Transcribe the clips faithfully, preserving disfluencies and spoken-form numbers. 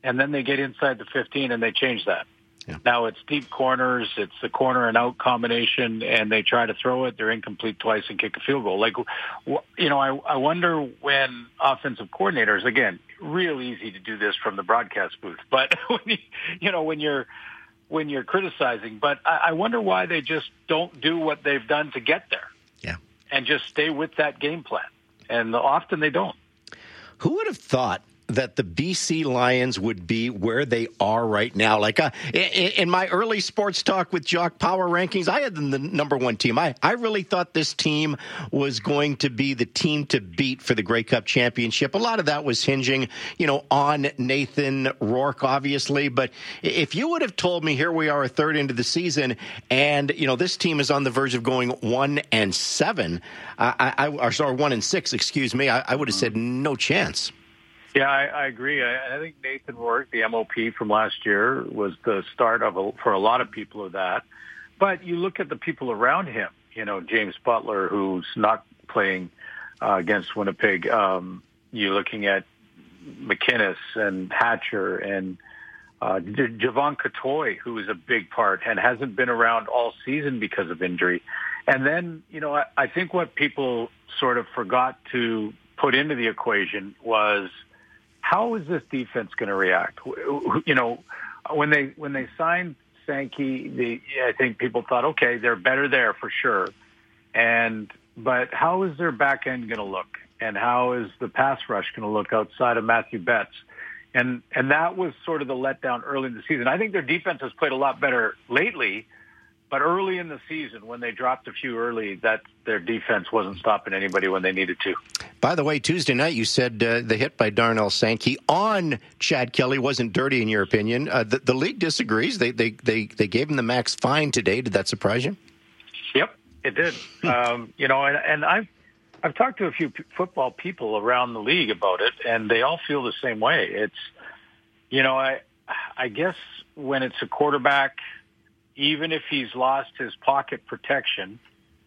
and then they get inside the fifteen and they change that. Yeah. Now it's deep corners, it's the corner and out combination, and they try to throw it. They're incomplete twice and kick a field goal. Like, you know, I, I wonder when offensive coordinators, again, real easy to do this from the broadcast booth, but when you, you know, when you're when you're criticizing, but I, I wonder why they just don't do what they've done to get there. Yeah. And just stay with that game plan. And often they don't. Who would have thought that the B C Lions would be where they are right now? Like uh, in, in my early sports talk with Jock Power Rankings, I had them the number one team. I, I really thought this team was going to be the team to beat for the Grey Cup championship. A lot of that was hinging, you know, on Nathan Rourke, obviously. But if you would have told me here we are a third into the season and, you know, this team is on the verge of going one and seven, I, I, or sorry, one and six, excuse me, I, I would have said no chance. Yeah, I, I agree. I, I think Nathan Rourke, the M O P from last year, was the start of a, for a lot of people of that. But you look at the people around him. You know, James Butler, who's not playing uh, against Winnipeg. Um, you're looking at McInnes and Hatcher and uh, J- Javon Catoy, who is a big part and hasn't been around all season because of injury. And then, you know, I, I think what people sort of forgot to put into the equation was, how is this defense going to react? You know, when they when they signed Sankey, the, I think people thought, okay, they're better there for sure. And but how is their back end going to look, and how is the pass rush going to look outside of Matthew Betts? And and that was sort of the letdown early in the season. I think their defense has played a lot better lately. But early in the season, when they dropped a few early, that their defense wasn't stopping anybody when they needed to. By the way, Tuesday night, you said uh, the hit by Darnell Sankey on Chad Kelly wasn't dirty, in your opinion. Uh, the, the league disagrees. They, they they they gave him the max fine today. Did that surprise you? Yep, it did. um, you know, and, and I've I've talked to a few p- football people around the league about it, and they all feel the same way. It's, you know, I I guess when it's a quarterback, even if he's lost his pocket protection,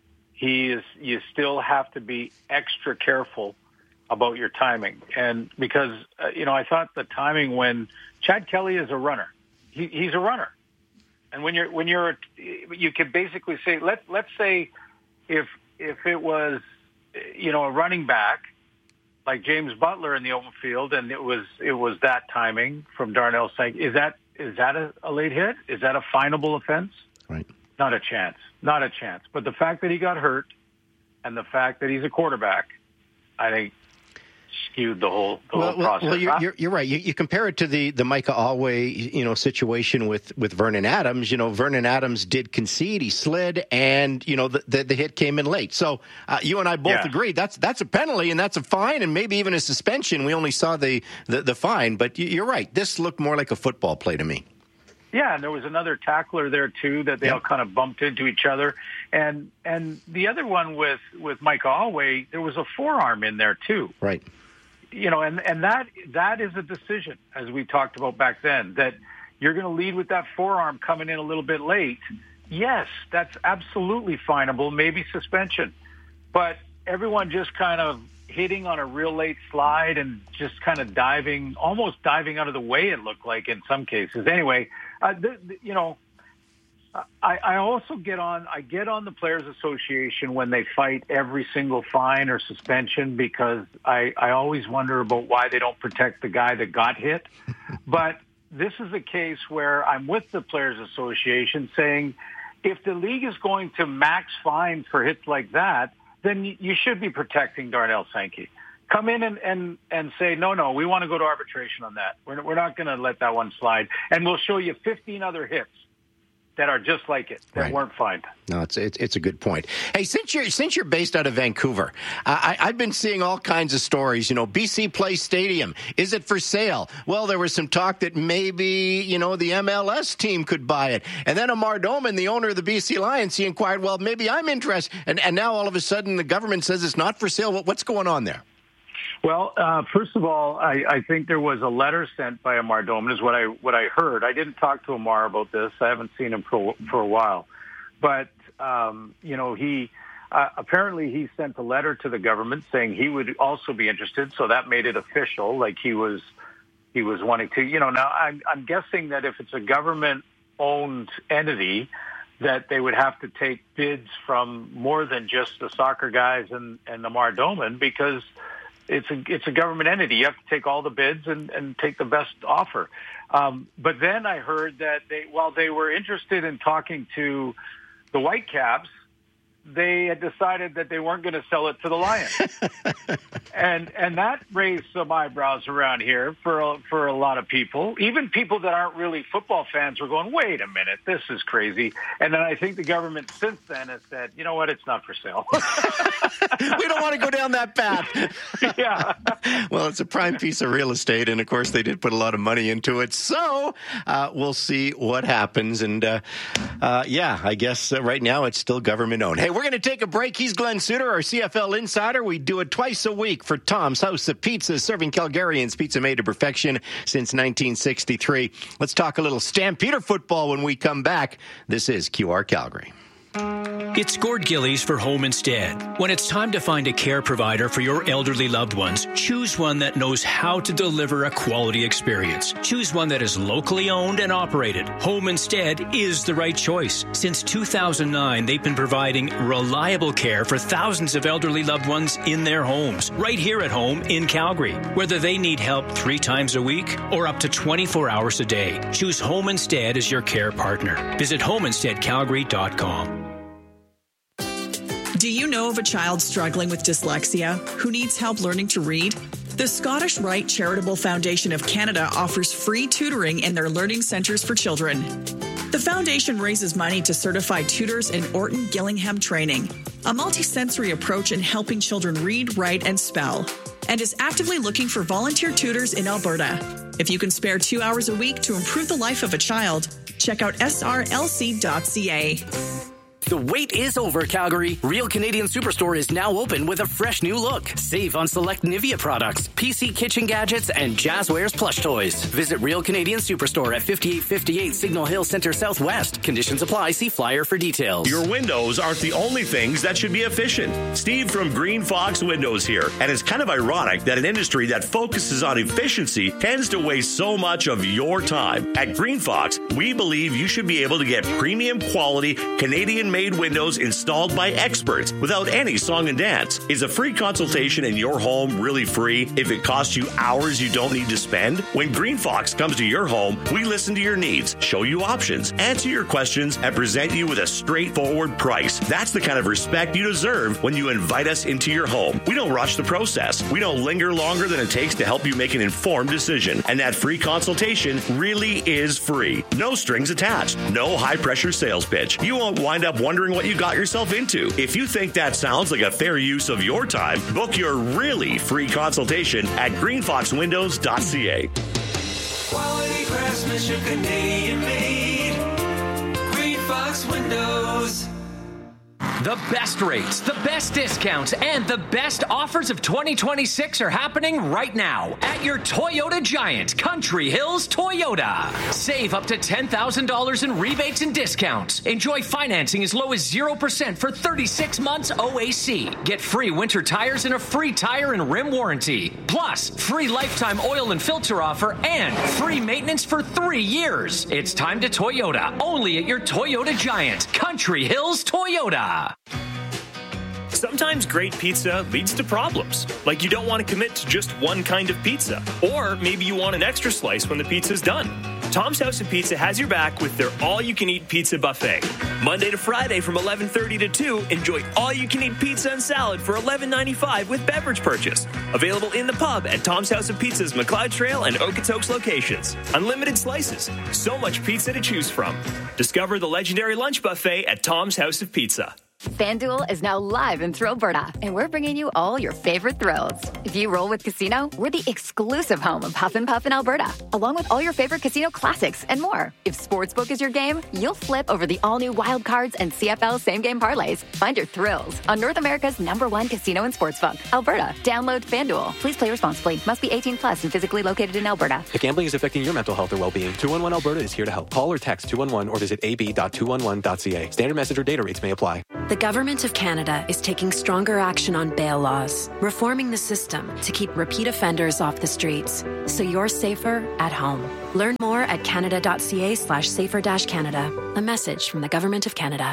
he is, you still have to be extra careful about your timing. And because, uh, you know, I thought the timing when Chad Kelly is a runner, he, he's a runner. And when you're, when you're, you could basically say, let, let's say if, if it was, you know, a running back like James Butler in the open field, and it was, it was that timing from Darnell Sankey, is that, Is that a, a late hit? Is that a finable offense? Right. Not a chance. Not a chance. But the fact that he got hurt and the fact that he's a quarterback, I think, skewed the whole, the well, whole process. Well, you're, you're, you're right. You, you compare it to the, the Micah Alway, you know, situation with, with Vernon Adams. You know, Vernon Adams did concede. He slid, and, you know, the, the, the hit came in late. So uh, you and I both yeah. agree that's that's a penalty and that's a fine and maybe even a suspension. We only saw the, the, the fine. But you're right. This looked more like a football play to me. Yeah, and there was another tackler there, too, that they yeah. all kind of bumped into each other. And and the other one with, with Micah Alway, there was a forearm in there, too. Right. You know, and, and that that is a decision, as we talked about back then, that you're going to lead with that forearm coming in a little bit late. Yes, that's absolutely finable, maybe suspension. But everyone just kind of hitting on a real late slide and just kind of diving, almost diving out of the way, it looked like in some cases. Anyway, uh, th- th- you know, I, I also get on, I get on the Players Association when they fight every single fine or suspension, because I, I always wonder about why they don't protect the guy that got hit. But this is a case where I'm with the Players Association saying, if the league is going to max fines for hits like that, then you should be protecting Darnell Sankey. Come in and, and, and say, no, no, we want to go to arbitration on that. We're, we're not going to let that one slide. And we'll show you fifteen other hits that are just like it, that right. weren't fined. No, it's, it's it's a good point. Hey, since you're since you're based out of Vancouver, I, I've been seeing all kinds of stories. You know, B C Place Stadium, is it for sale? Well, there was some talk that maybe, you know, the M L S team could buy it. And then Amar Doman, the owner of the B C Lions, he inquired, well, maybe I'm interested. And, and now all of a sudden the government says it's not for sale. What's going on there? Well, uh, first of all, I, I think there was a letter sent by Amar Doman, is what I what I heard. I didn't talk to Amar about this. I haven't seen him for for a while, but um, you know, he uh, apparently he sent a letter to the government saying he would also be interested. So that made it official, like he was he was wanting to, you know, now I'm, I'm guessing that if it's a government-owned entity, that they would have to take bids from more than just the soccer guys and, and the Mar Doman, because it's a it's a government entity. You have to take all the bids and, and take the best offer. Um, but then I heard that they, while they were interested in talking to the Whitecaps, they had decided that they weren't going to sell it to the Lions. and and that raised some eyebrows around here for a, for a lot of people. Even people that aren't really football fans were going, wait a minute, this is crazy. And then I think the government since then has said, you know what, it's not for sale. We don't want to go down that path. Yeah. Well, it's a prime piece of real estate, and of course they did put a lot of money into it. So uh, we'll see what happens. And uh, uh, yeah, I guess uh, right now it's still government owned. Hey, we're going to take a break. He's Glenn Suter, our C F L insider. We do it twice a week for Tom's House of Pizza, serving Calgarians pizza made to perfection since nineteen sixty-three. Let's talk a little Stampeder football when we come back. This is Q R Calgary. It's Gord Gillies for Home Instead. When it's time to find a care provider for your elderly loved ones, choose one that knows how to deliver a quality experience. Choose one that is locally owned and operated. Home Instead is the right choice. Since two thousand nine, they've been providing reliable care for thousands of elderly loved ones in their homes, right here at home in Calgary. Whether they need help three times a week or up to twenty-four hours a day, choose Home Instead as your care partner. Visit home instead calgary dot com. Do you know of a child struggling with dyslexia who needs help learning to read? The Scottish Rite Charitable Foundation of Canada offers free tutoring in their learning centres for children. The foundation raises money to certify tutors in Orton Gillingham training, a multisensory approach in helping children read, write, and spell, and is actively looking for volunteer tutors in Alberta. If you can spare two hours a week to improve the life of a child, check out s r l c dot c a. The wait is over, Calgary. Real Canadian Superstore is now open with a fresh new look. Save on select Nivea products, P C kitchen gadgets, and Jazzwares plush toys. Visit Real Canadian Superstore at fifty-eight fifty-eight Signal Hill Center Southwest. Conditions apply. See flyer for details. Your windows aren't the only things that should be efficient. Steve from Green Fox Windows here. And it's kind of ironic that an industry that focuses on efficiency tends to waste so much of your time. At Green Fox, we believe you should be able to get premium quality Canadian made windows installed by experts without any song and dance. Is a free consultation in your home really free if it costs you hours you don't need to spend? When Green Fox comes to your home, we listen to your needs, show you options, answer your questions, and present you with a straightforward price. That's the kind of respect you deserve when you invite us into your home. We don't rush the process. We don't linger longer than it takes to help you make an informed decision. And that free consultation really is free. No strings attached. No high-pressure sales pitch. You won't wind up wondering what you got yourself into. If you think that sounds like a fair use of your time, book your really free consultation at green fox windows dot c a. Quality craftsmanship, Canadian made. Green Fox Windows. The best rates, the best discounts, and the best offers of twenty twenty-six are happening right now at your Toyota Giant, Country Hills Toyota. Save up to ten thousand dollars in rebates and discounts. Enjoy financing as low as zero percent for thirty-six months O A C. Get free winter tires and a free tire and rim warranty. Plus, free lifetime oil and filter offer and free maintenance for three years. It's time to Toyota, only at your Toyota Giant, Country Hills Toyota. Sometimes great pizza leads to problems, like you don't want to commit to just one kind of pizza, or maybe you want an extra slice when the pizza's done. Tom's House of Pizza has your back with their all-you-can-eat pizza buffet. Monday to Friday from eleven thirty to two, enjoy all-you-can-eat pizza and salad for eleven ninety-five with beverage purchase. Available in the pub at Tom's House of Pizza's McLeod Trail and Okotoks locations. Unlimited slices. So much pizza to choose from. Discover the legendary lunch buffet at Tom's House of Pizza. FanDuel is now live in Thrill-Berta, and we're bringing you all your favorite thrills. If you roll with Casino, we're the exclusive home of Huff and Puff in Alberta, along with all your favorite casino classics and more. If Sportsbook is your game, you'll flip over the all-new Wild Cards and C F L same-game parlays. Find your thrills on North America's number one casino and sportsbook, Alberta. Download FanDuel. Please play responsibly. Must be eighteen plus and physically located in Alberta. If gambling is affecting your mental health or well-being, two one one Alberta is here to help. Call or text two one one or visit a b dot two one one dot c a. Standard message or data rates may apply. The Government of Canada is taking stronger action on bail laws, reforming the system to keep repeat offenders off the streets, so you're safer at home. Learn more at canada.ca slash safer dash Canada. A message from the Government of Canada.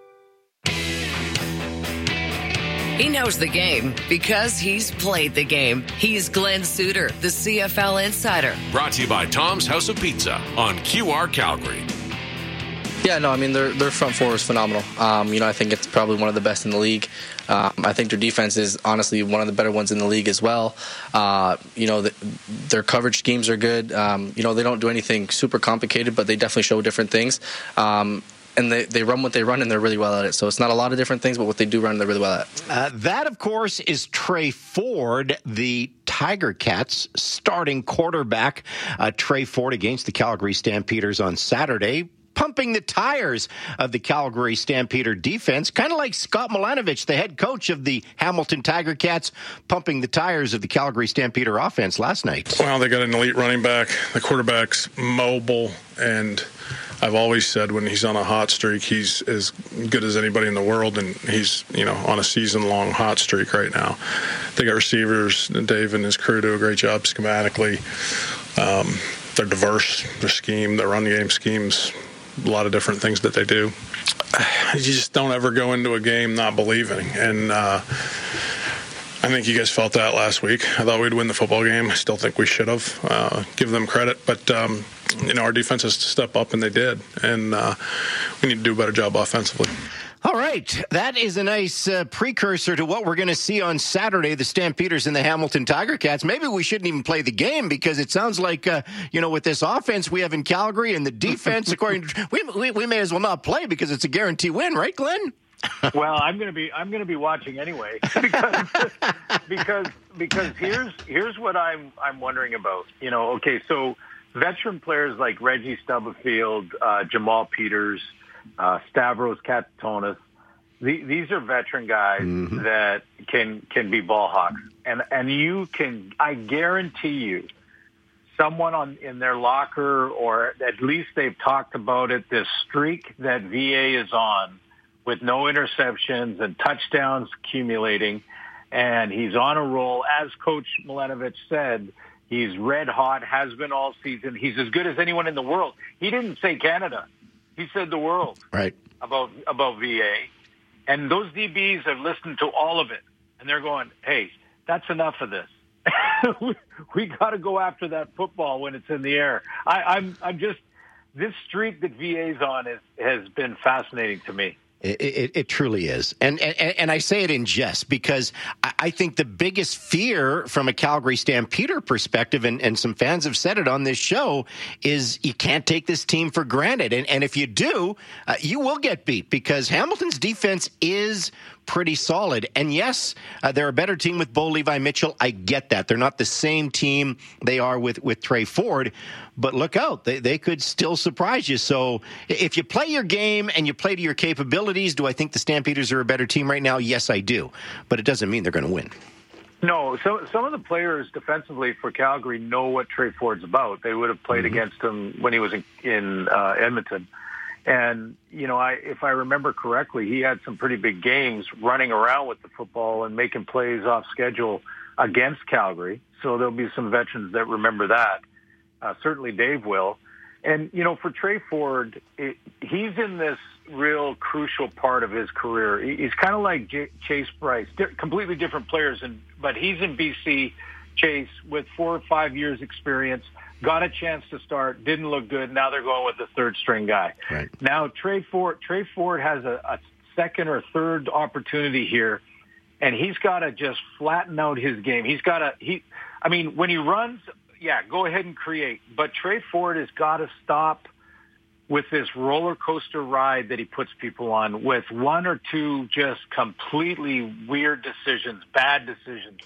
He knows the game because he's played the game. He's Glenn Suter, the C F L Insider. Brought to you by Tom's House of Pizza on Q R Calgary. Yeah, no, I mean, their their front four is phenomenal. Um, you know, I think it's probably one of the best in the league. Um, I think their defense is honestly one of the better ones in the league as well. Uh, you know, the, their coverage schemes are good. Um, you know, they don't do anything super complicated, but they definitely show different things. Um, and they, they run what they run, and they're really well at it. So it's not a lot of different things, but what they do run, they're really well at. Uh, that, of course, is Trey Ford, the Tiger Cats starting quarterback. Uh, Trey Ford against the Calgary Stampeders on Saturday, pumping the tires of the Calgary Stampeder defense, kind of like Scott Milanovich, the head coach of the Hamilton Tiger Cats, pumping the tires of the Calgary Stampeder offense last night. Well, they got an elite running back. The quarterback's mobile, and I've always said when he's on a hot streak, he's as good as anybody in the world, and he's, you know, on a season-long hot streak right now. They got receivers. Dave and his crew do a great job schematically. Um, they're diverse. Their scheme, their run game schemes, a lot of different things that they do. You just don't ever go into a game not believing. And uh, I think you guys felt that last week. I thought we'd win the football game. I still think we should have. Uh, give them credit. But, um, you know, our defense has to step up, and they did. And uh, we need to do a better job offensively. All right. That is a nice uh, precursor to what we're going to see on Saturday, the Stampeders and the Hamilton Tiger Cats. Maybe we shouldn't even play the game because it sounds like, uh, you know, with this offense we have in Calgary and the defense, according to, we, we, we may as well not play because it's a guarantee win, right, Glenn? Well, I'm going to be I'm going to be watching anyway because because because here's here's what I'm I'm wondering about. You know, okay, so veteran players like Reggie Stubblefield, uh, Jamal Peters, Uh, Stavros Katatonis. The, these are veteran guys mm-hmm. that can can be ball hawks, and and you can. I guarantee you, someone on in their locker, or at least they've talked about it. This streak that V A is on, with no interceptions and touchdowns accumulating, and he's on a roll. As Coach Milanovich said, he's red hot. Has been all season. He's as good as anyone in the world. He didn't say Canada. He said the world right. about about V A. And those D Bs have listened to all of it. And they're going, hey, that's enough of this. we we got to go after that football when it's in the air. I, I'm I'm just, this streak that V A's on is, has been fascinating to me. It, it, it truly is. And, and and I say it in jest because I think the biggest fear from a Calgary Stampeder perspective, and, and some fans have said it on this show, is you can't take this team for granted. And, and if you do, uh, you will get beat because Hamilton's defense is pretty solid. And yes, uh, they're a better team with Bo Levi Mitchell. I get that. They're not the same team they are with, with Trey Ford. But look out, they they could still surprise you. So if you play your game and you play to your capabilities, do I think the Stampeders are a better team right now? Yes, I do. But it doesn't mean they're going to win. No, so some of the players defensively for Calgary know what Trey Ford's about. They would have played mm-hmm. against him when he was in, in uh, Edmonton. And, you know, I if I remember correctly, he had some pretty big games running around with the football and making plays off schedule against Calgary. So there'll be some veterans that remember that. Uh, certainly Dave will. And, you know, for Trey Ford, it, he's in this real crucial part of his career. He, he's kind of like J- Chase Bryce, di- completely different players, and but he's in B C, Chase, with four or five years experience, got a chance to start, didn't look good. Now they're going with the third string guy. Right. Now Trey Ford, Trey Ford has a, a second or third opportunity here, and he's got to just flatten out his game. He's got to, he, I mean, when he runs, yeah, go ahead and create. But Trey Ford has got to stop with this roller coaster ride that he puts people on with one or two just completely weird decisions, bad decisions.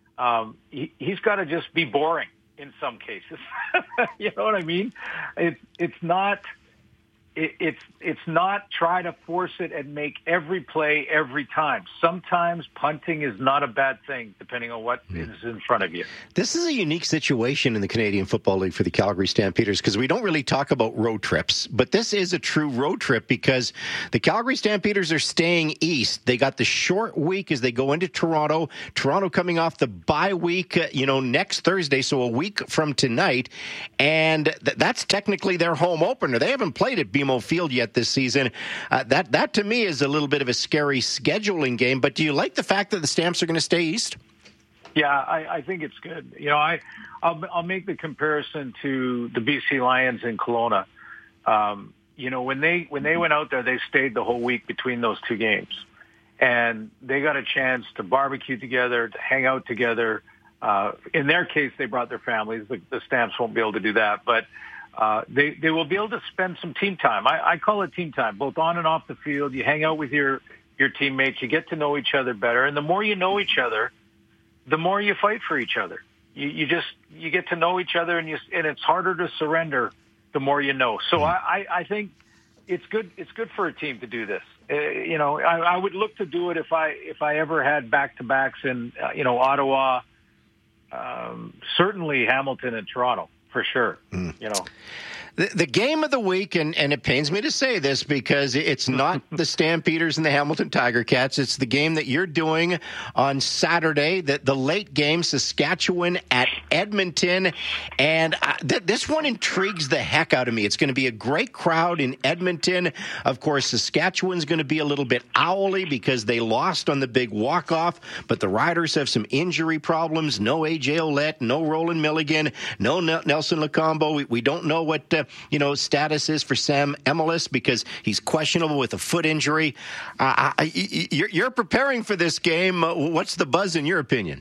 Um, he, he's got to just be boring in some cases. You know what I mean? It's it's not it, it's it's not try to force it and make every play every time. Sometimes punting is not a bad thing, depending on what mm. is in front of you. This is a unique situation in the Canadian Football League for the Calgary Stampeders because we don't really talk about road trips, but this is a true road trip because the Calgary Stampeders are staying east. They got the short week as they go into Toronto. Toronto coming off the bye week, uh, you know, next Thursday, so a week from tonight, and th- that's technically their home opener. They haven't played at B M O Field yet this season. Uh, that, that to me is a little bit of a scary scheduling game, but do you like the fact that the Stamps are going to stay east? Yeah, I, I think it's good. You know, I, I'll, I'll make the comparison to the B C Lions in Kelowna. Um, you know, when they when they went out there, they stayed the whole week between those two games, and they got a chance to barbecue together, to hang out together. Uh, in their case, they brought their families. The, the Stamps won't be able to do that, but uh, they they will be able to spend some team time. I, I call it team time, both on and off the field. You hang out with your your teammates, you get to know each other better, and the more you know each other, the more you fight for each other. You, you just you get to know each other, and you and it's harder to surrender the more you know. So I, I think it's good. It's good for a team to do this. Uh, you know, I, I would look to do it if I if I ever had back to backs in uh, you know Ottawa, um, certainly Hamilton and Toronto for sure. Mm. You know. The, the game of the week, and, and it pains me to say this because it's not the Stampeders and the Hamilton Tiger Cats. It's the game that you're doing on Saturday, the, the late game, Saskatchewan at Edmonton. And uh, th- this one intrigues the heck out of me. It's going to be a great crowd in Edmonton. Of course, Saskatchewan's going to be a little bit owly because they lost on the big walk-off, but the Riders have some injury problems. No A J Ouellette, no Roland Milligan, no N- Nelson Lacombo. We, we don't know what... Uh, you know, status is for Sam Emilus because he's questionable with a foot injury. Uh, I, you're, you're preparing for this game. What's the buzz in your opinion?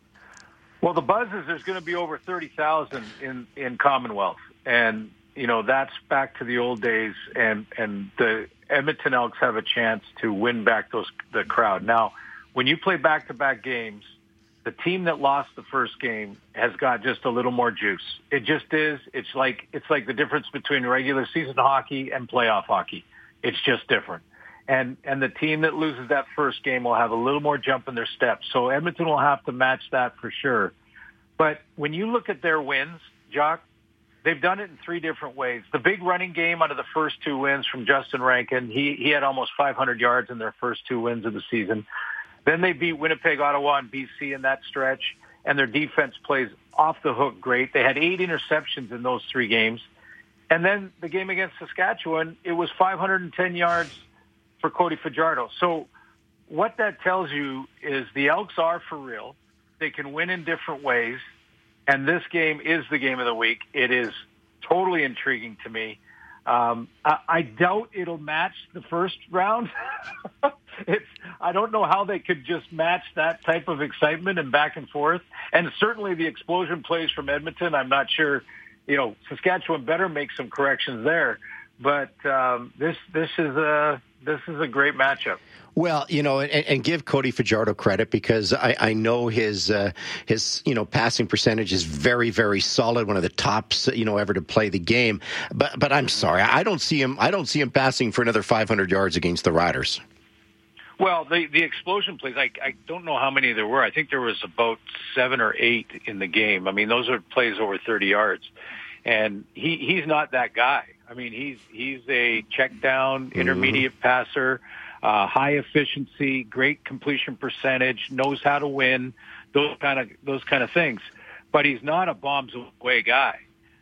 Well, the buzz is there's going to be over thirty thousand in, in Commonwealth. And, you know, that's back to the old days. And, and the Edmonton Elks have a chance to win back those the crowd. Now, when you play back-to-back games, the team that lost the first game has got just a little more juice. It just is. It's like it's like the difference between regular season hockey and playoff hockey. It's just different. And and the team that loses that first game will have a little more jump in their step. So Edmonton will have to match that for sure. But when you look at their wins, Jock, they've done it in three different ways. The big running game out of the first two wins from Justin Rankin, he he had almost five hundred yards in their first two wins of the season. Then they beat Winnipeg, Ottawa, and B C in that stretch, and their defense plays off the hook great. They had eight interceptions in those three games. And then the game against Saskatchewan, it was five hundred ten yards for Cody Fajardo. So what that tells you is the Elks are for real. They can win in different ways, and this game is the game of the week. It is totally intriguing to me. Um, I, I doubt it'll match the first round. It's, I don't know how they could just match that type of excitement and back and forth. And certainly the explosion plays from Edmonton, I'm not sure, you know, Saskatchewan better make some corrections there. But um, this this is a this is a great matchup. Well, you know, and, and give Cody Fajardo credit because I, I know his uh, his you know passing percentage is very very solid, one of the tops you know ever to play the game. But but I'm sorry, I don't see him. I don't see him passing for another five hundred yards against the Riders. Well, the the explosion plays, I, I don't know how many there were. I think there was about seven or eight in the game. I mean, those are plays over thirty yards. And he, he's not that guy. I mean, he's he's a check down, intermediate mm-hmm. passer, uh, high efficiency, great completion percentage, knows how to win, those kind of those kind of things. But he's not a bombs away guy.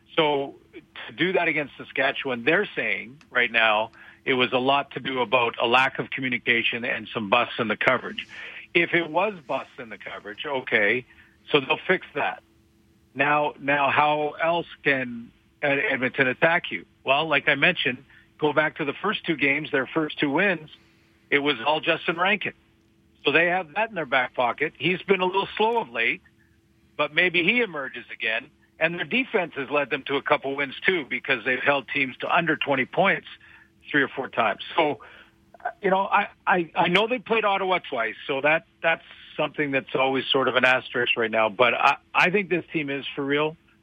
So to do that against Saskatchewan, they're saying right now, it was a lot to do about a lack of communication and some busts in the coverage. If it was busts in the coverage, okay, so they'll fix that. Now, now, how else can Edmonton attack you? Well, like I mentioned, go back to the first two games, their first two wins, it was all Justin Rankin. So they have that in their back pocket. He's been a little slow of late, but maybe he emerges again. And their defense has led them to a couple wins, too, because they've held teams to under twenty points three or four times. So, you know, I, I, I know they played Ottawa twice, so that that's something that's always sort of an asterisk right now. But I, I think this team is for real.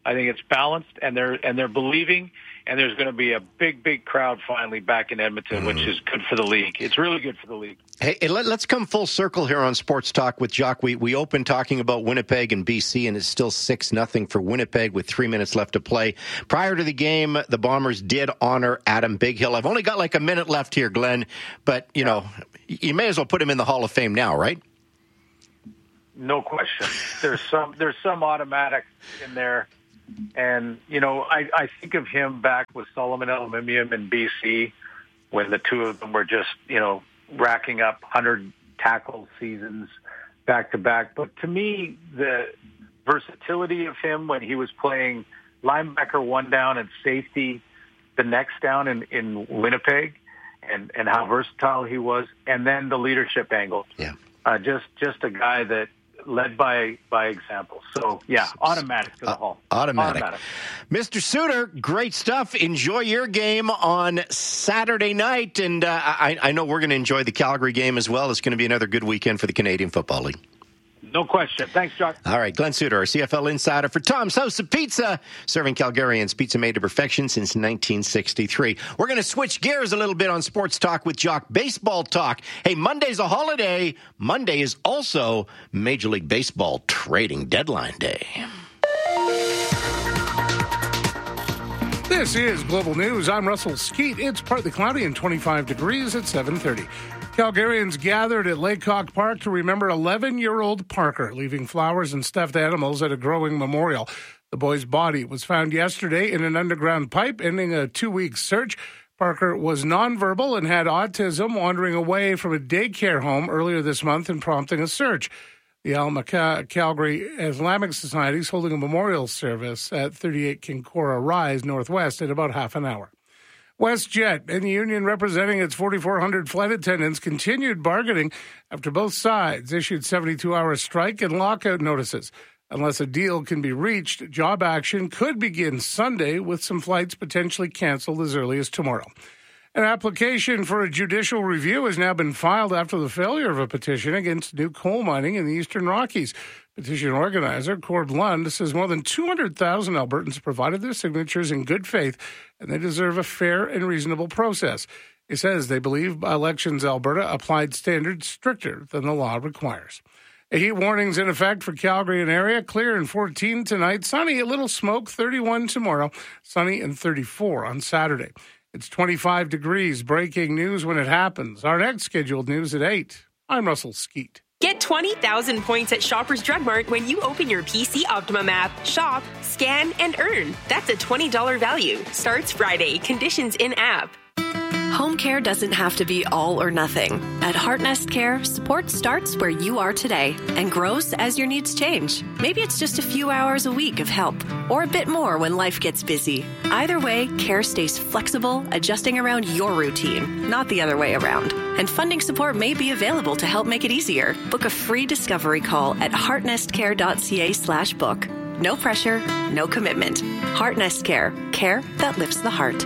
I think it's balanced, and they're and they're believing, and there's going to be a big, big crowd finally back in Edmonton, mm. which is good for the league. It's really good for the league. Hey, let, let's come full circle here on Sports Talk with Jock. We we opened talking about Winnipeg and B C, and it's still six nothing for Winnipeg with three minutes left to play. Prior to the game, the Bombers did honor Adam Bighill. I've only got like a minute left here, Glenn, but, you know, you may as well put him in the Hall of Fame now, right? No question. There's some there's some automatic in there. And, you know, I, I think of him back with Solomon Elimimian in B C when the two of them were just, you know, racking up one hundred tackle seasons back to back. But to me, the versatility of him when he was playing linebacker one down and safety the next down in, in Winnipeg and, and how versatile he was, and then the leadership angle. Yeah. Uh, just just a guy that led by by example. So, yeah, automatic to the uh, Hall. Automatic. automatic. Mister Suter, great stuff. Enjoy your game on Saturday night. And uh, I, I know we're going to enjoy the Calgary game as well. It's going to be another good weekend for the Canadian Football League. No question. Thanks, Jock. All right, Glenn Suter, our C F L insider for Tom's House of Pizza, serving Calgarians pizza made to perfection since nineteen sixty-three. We're going to switch gears a little bit on Sports Talk with Jock. Baseball talk. Hey, Monday's a holiday. Monday is also Major League Baseball trading deadline day. This is Global News. I'm Russell Skeet. It's partly cloudy and twenty-five degrees at seven thirty. Calgarians gathered at Laycock Park to remember eleven-year-old Parker, leaving flowers and stuffed animals at a growing memorial. The boy's body was found yesterday in an underground pipe, ending a two-week search. Parker was nonverbal and had autism, wandering away from a daycare home earlier this month and prompting a search. The Alma Cal- Calgary Islamic Society is holding a memorial service at thirty-eight Kinkora Rise Northwest in about half an hour. WestJet and the union representing its forty-four hundred flight attendants continued bargaining after both sides issued seventy-two hour strike and lockout notices. Unless a deal can be reached, job action could begin Sunday, with some flights potentially canceled as early as tomorrow. An application for a judicial review has now been filed after the failure of a petition against new coal mining in the Eastern Rockies. Petition organizer Cord Lund says more than two hundred thousand Albertans provided their signatures in good faith, and they deserve a fair and reasonable process. He says they believe Elections Alberta applied standards stricter than the law requires. A heat warning's in effect for Calgary and area. Clear and fourteen tonight. Sunny, a little smoke, thirty-one tomorrow. Sunny and thirty-four on Saturday. It's twenty-five degrees. Breaking news when it happens. Our next scheduled news at eight. I'm Russell Skeet. Get twenty thousand points at Shoppers Drug Mart when you open your P C Optimum app. Shop, scan, and earn. That's a twenty dollars value. Starts Friday. Conditions in-app. Home care doesn't have to be all or nothing. At Heartnest Care, support starts where you are today and grows as your needs change. Maybe it's just a few hours a week of help, or a bit more when life gets busy. Either way, care stays flexible, adjusting around your routine, not the other way around. And funding support may be available to help make it easier. Book a free discovery call at heartnestcare.ca slash book. No pressure, no commitment. Heartnest Care. Care that lifts the heart.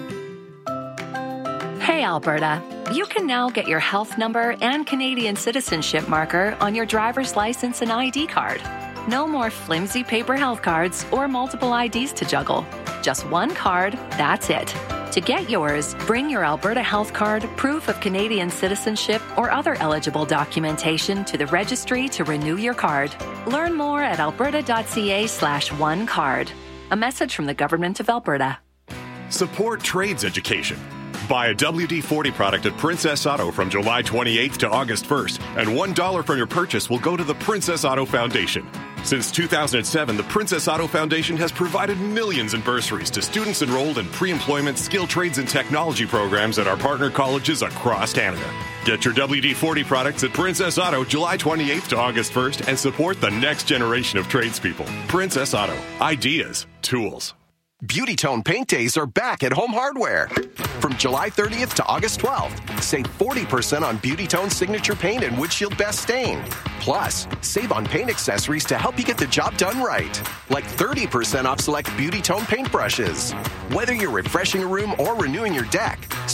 Hey, Alberta. You can now get your health number and Canadian citizenship marker on your driver's license and I D card. No more flimsy paper health cards or multiple I Ds to juggle. Just one card, that's it. To get yours, bring your Alberta Health Card, proof of Canadian citizenship, or other eligible documentation to the registry to renew your card. Learn more at alberta.ca slash one card. A message from the Government of Alberta. Support trades education. Buy a W D forty product at Princess Auto from July twenty-eighth to August first, and one dollar from your purchase will go to the Princess Auto Foundation. Since two thousand seven, the Princess Auto Foundation has provided millions in bursaries to students enrolled in pre-employment skill trades and technology programs at our partner colleges across Canada. Get your W D forty products at Princess Auto July twenty-eighth to August first and support the next generation of tradespeople. Princess Auto. Ideas. Tools. Beauty Tone Paint Days are back at Home Hardware. From July thirtieth to August twelfth, save forty percent on Beauty Tone Signature Paint and Windshield Best Stain. Plus, save on paint accessories to help you get the job done right, like thirty percent off select Beauty Tone paint brushes. Whether you're refreshing a room or renewing your deck,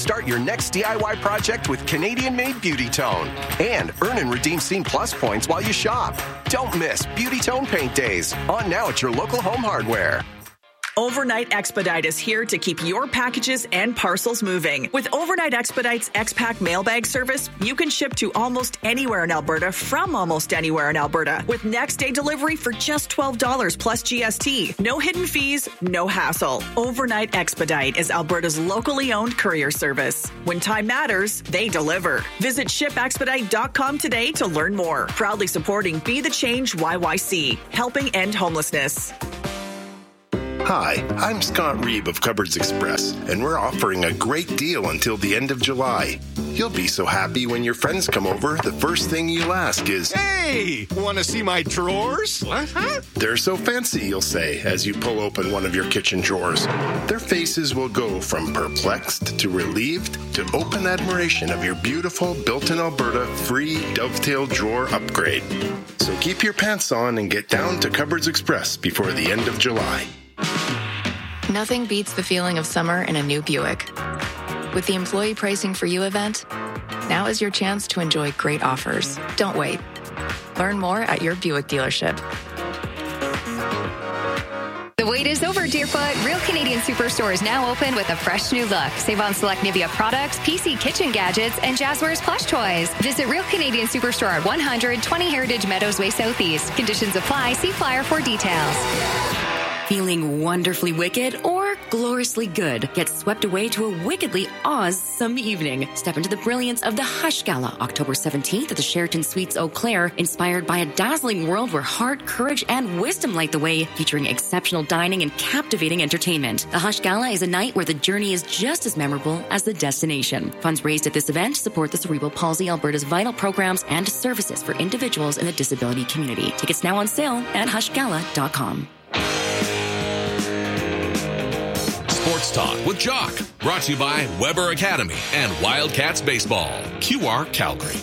Start your next D I Y project with Canadian-made Beauty Tone. And earn and redeem Scene Plus points while you shop. Don't miss Beauty Tone Paint Days. On now at your local Home Hardware. Overnight Expedite is here to keep your packages and parcels moving. With Overnight Expedite's X-Pack mailbag service, you can ship to almost anywhere in Alberta from almost anywhere in Alberta with next-day delivery for just twelve dollars plus G S T. No hidden fees, no hassle. Overnight Expedite is Alberta's locally owned courier service. When time matters, they deliver. Visit ship expedite dot com today to learn more. Proudly supporting Be the Change Y Y C, helping end homelessness. Hi, I'm Scott Reeb of Cupboards Express, and we're offering a great deal until the end of July. You'll be so happy when your friends come over, the first thing you'll ask is, "Hey, want to see my drawers?" Huh? They're so fancy, you'll say, as you pull open one of your kitchen drawers. Their faces will go from perplexed to relieved to open admiration of your beautiful built-in Alberta free dovetail drawer upgrade. So keep your pants on and get down to Cupboards Express before the end of July. Nothing beats the feeling of summer in a new Buick. With the Employee Pricing for You event, now is your chance to enjoy great offers. Don't wait. Learn more at your Buick dealership. The wait is over, Deerfoot. Real Canadian Superstore is now open with a fresh new look. Save on select Nivea products, P C kitchen gadgets, and Jazzwares plush toys. Visit Real Canadian Superstore at one hundred twenty Heritage Meadows Way Southeast. Conditions apply. See flyer for details. Feeling wonderfully wicked or gloriously good? Get swept away to a wickedly awesome evening. Step into the brilliance of the Hush Gala, October seventeenth at the Sheraton Suites Eau Claire, inspired by a dazzling world where heart, courage, and wisdom light the way, featuring exceptional dining and captivating entertainment. The Hush Gala is a night where the journey is just as memorable as the destination. Funds raised at this event support the Cerebral Palsy Alberta's vital programs and services for individuals in the disability community. Tickets now on sale at hush gala dot com. Sports Talk with Jock. Brought to you by Weber Academy and Wildcats Baseball. Q R Calgary.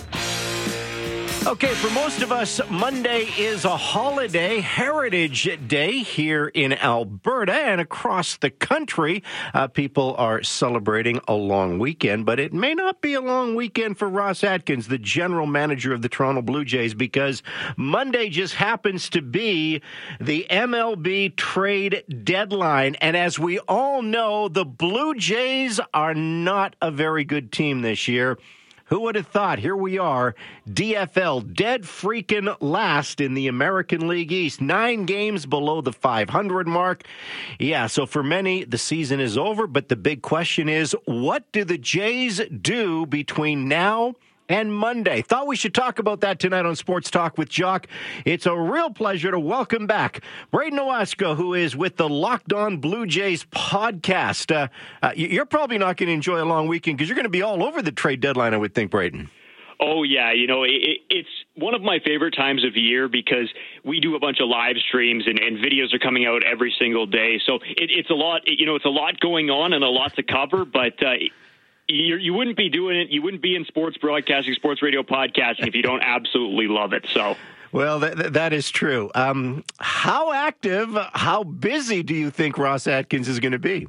Okay, for most of us, Monday is a holiday, Heritage Day here in Alberta and across the country. Uh, people are celebrating a long weekend, but it may not be a long weekend for Ross Atkins, the general manager of the Toronto Blue Jays, because Monday just happens to be the M L B trade deadline. And as we all know, the Blue Jays are not a very good team this year. Who would have thought? Here we are, D F L, dead freaking last in the American League East. Nine games below the five hundred mark. Yeah, so for many, the season is over, but the big question is, what do the Jays do between now and Monday? Thought we should talk about that tonight on Sports Talk with Jock. It's a real pleasure to welcome back Braden Owasco, who is with the Locked On Blue Jays podcast. Uh, uh, you're probably not going to enjoy a long weekend because you're going to be all over the trade deadline, I would think, Braden. Oh, yeah. You know, it, it's one of my favorite times of year because we do a bunch of live streams and, and videos are coming out every single day. So it, it's a lot, you know, it's a lot going on and a lot to cover, but uh, You, you wouldn't be doing it. You wouldn't be in sports broadcasting, sports radio podcasting if you don't absolutely love it. So, well, that, that is true. Um, how active, how busy do you think Ross Atkins is going to be?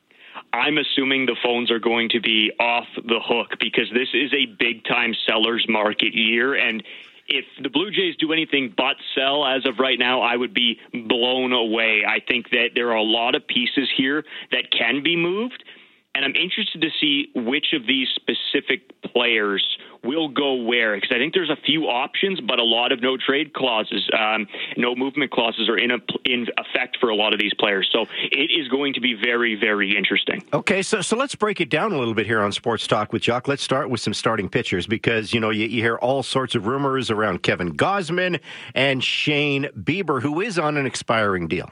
I'm assuming the phones are going to be off the hook because this is a big-time seller's market year. And if the Blue Jays do anything but sell as of right now, I would be blown away. I think that there are a lot of pieces here that can be moved. And I'm interested to see which of these specific players will go where, because I think there's a few options, but a lot of no trade clauses, um, no movement clauses are in, a, in effect for a lot of these players. So it is going to be very, very interesting. Okay, so so let's break it down a little bit here on Sports Talk with Jock. Let's start with some starting pitchers because, you know, you, you hear all sorts of rumors around Kevin Gausman and Shane Bieber, who is on an expiring deal.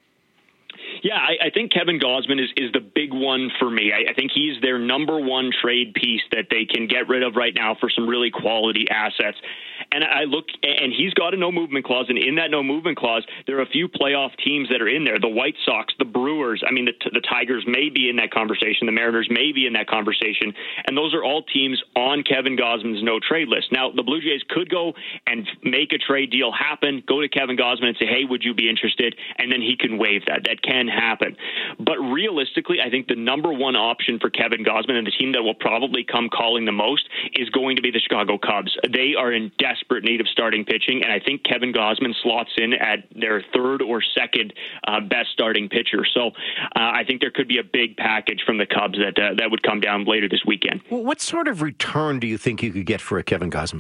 Yeah, I, I think Kevin Gausman is, is the big one for me. I, I think he's their number one trade piece that they can get rid of right now for some really quality assets. And And I look, and he's got a no movement clause, and in that no movement clause, there are a few playoff teams that are in there. The White Sox, the Brewers, I mean, the, the Tigers may be in that conversation. The Mariners may be in that conversation. And those are all teams on Kevin Gausman's no trade list. Now, the Blue Jays could go and make a trade deal happen, go to Kevin Gausman and say, hey, would you be interested? And then he can waive that. That can happen. But realistically, I think the number one option for Kevin Gausman and the team that will probably come calling the most is going to be the Chicago Cubs. They are in desperate need of starting pitching, and I think Kevin Gausman slots in at their third or second uh, best starting pitcher. So uh, I think there could be a big package from the Cubs that uh, that would come down later this weekend. Well, what sort of return do you think you could get for a Kevin Gausman?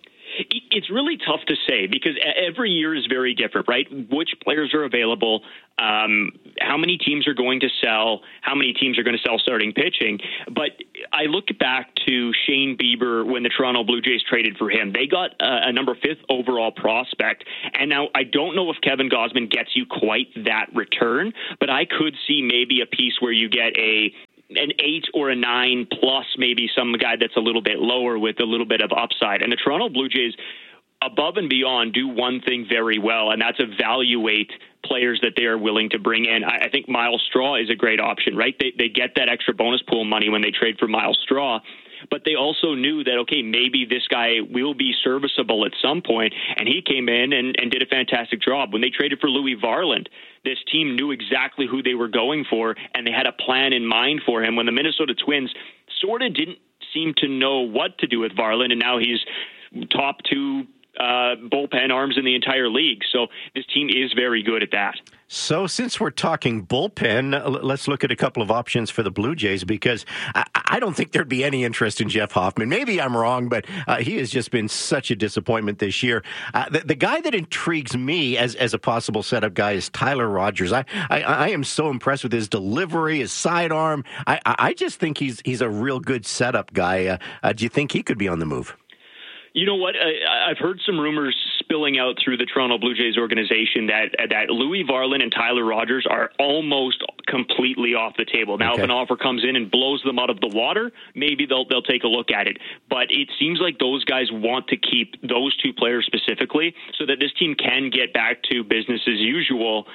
It's really tough to say because every year is very different, right? Which players are available, um, how many teams are going to sell, how many teams are going to sell starting pitching. But I look back to Shane Bieber when the Toronto Blue Jays traded for him. They got a, a number fifth overall prospect. And now I don't know if Kevin Gausman gets you quite that return, but I could see maybe a piece where you get a an eight or a nine plus maybe some guy that's a little bit lower with a little bit of upside. And the Toronto Blue Jays, above and beyond, do one thing very well, and that's evaluate players that they are willing to bring in. I, I think Miles Straw is a great option, right? They, they get that extra bonus pool money when they trade for Miles Straw. But they also knew that, okay, maybe this guy will be serviceable at some point, and he came in and, and did a fantastic job. When they traded for Louis Varland, this team knew exactly who they were going for, and they had a plan in mind for him. When the Minnesota Twins sort of didn't seem to know what to do with Varland, and now he's top two uh, bullpen arms in the entire league. So this team is very good at that. So since we're talking bullpen, let's look at a couple of options for the Blue Jays, because I, I don't think there'd be any interest in Jeff Hoffman. Maybe I'm wrong, but uh, he has just been such a disappointment this year. Uh, the, the guy that intrigues me as, as a possible setup guy is Tyler Rogers. I, I, I am so impressed with his delivery, his sidearm. I, I just think he's he's a real good setup guy. Uh, uh, do you think he could be on the move? You know what? I, I've heard some rumors spilling out through the Toronto Blue Jays organization that that Louis Varland and Tyler Rogers are almost completely off the table. Now, okay. If an offer comes in and blows them out of the water, maybe they'll they'll take a look at it. But it seems like those guys want to keep those two players specifically so that this team can get back to business as usual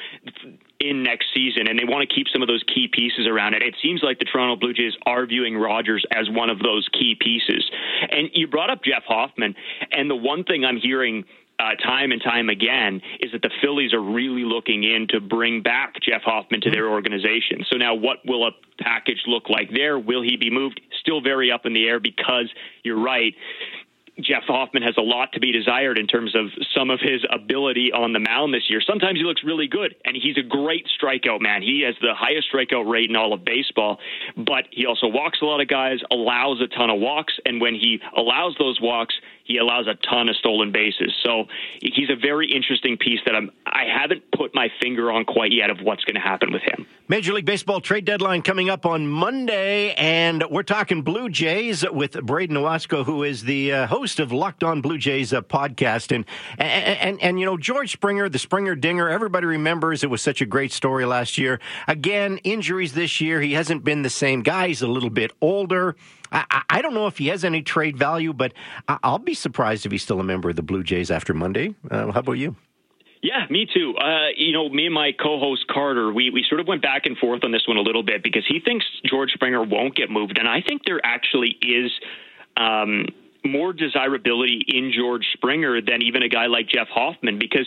in next season, and they want to keep some of those key pieces around it. It seems like the Toronto Blue Jays are viewing Rogers as one of those key pieces. And you brought up Jeff Hoffman, and the one thing I'm hearing uh, time and time again is that the Phillies are really looking in to bring back Jeff Hoffman to their organization. So now what will a package look like there? Will he be moved? Still very up in the air, because you're right, Jeff Hoffman has a lot to be desired in terms of some of his ability on the mound this year. Sometimes he looks really good, and he's a great strikeout man. He has the highest strikeout rate in all of baseball, but he also walks a lot of guys, allows a ton of walks, and when he allows those walks, he allows a ton of stolen bases. So he's a very interesting piece that I'm, I haven't put my finger on quite yet of what's going to happen with him. Major League Baseball trade deadline coming up on Monday, and we're talking Blue Jays with Braden Owasco, who is the uh, host of Locked On Blue Jays uh, podcast. And, and, and, and, you know, George Springer, the Springer Dinger, everybody remembers it was such a great story last year. Again, injuries this year. He hasn't been the same guy. He's a little bit older. I, I don't know if he has any trade value, but I'll be surprised if he's still a member of the Blue Jays after Monday. Uh, how about you? Yeah, me too. Uh, you know, me and my co-host Carter, we, we sort of went back and forth on this one a little bit because he thinks George Springer won't get moved. And I think there actually is um, more desirability in George Springer than even a guy like Jeff Hoffman, because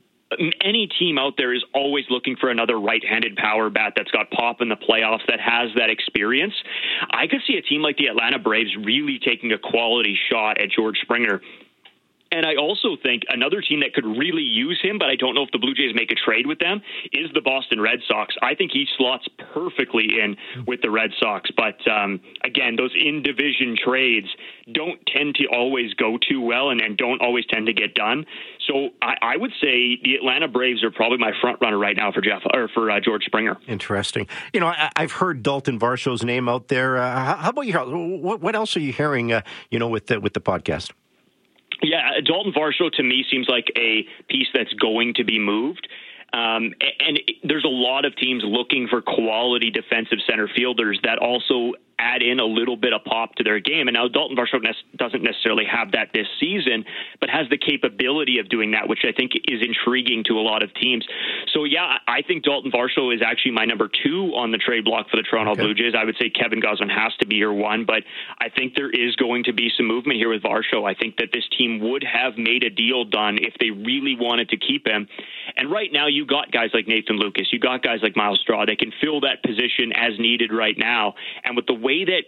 any team out there is always looking for another right-handed power bat that's got pop in the playoffs, that has that experience. I could see a team like the Atlanta Braves really taking a quality shot at George Springer. And I also think another team that could really use him, but I don't know if the Blue Jays make a trade with them, is the Boston Red Sox. I think he slots perfectly in with the Red Sox. But um, again, those in-division trades don't tend to always go too well and, and don't always tend to get done. So I, I would say the Atlanta Braves are probably my front runner right now for Jeff or for uh, George Springer. Interesting. You know, I, I've heard Dalton Varsho's name out there. Uh, how, how about you? What, what else are you hearing? Uh, you know, with the, with the podcast? Yeah, Dalton Varsho to me seems like a piece that's going to be moved. Um, and there's a lot of teams looking for quality defensive center fielders that also add in a little bit of pop to their game. And now Dalton Varsho ne- doesn't necessarily have that this season, but has the capability of doing that, which I think is intriguing to a lot of teams. So, yeah, I think Dalton Varsho is actually my number two on the trade block for the Toronto okay. Blue Jays. I would say Kevin Gausman has to be your one, but I think there is going to be some movement here with Varsho. I think that this team would have made a deal done if they really wanted to keep him. And right now you got guys like Nathan Lucas. You got guys like Miles Straw. They can fill that position as needed right now. And with the way that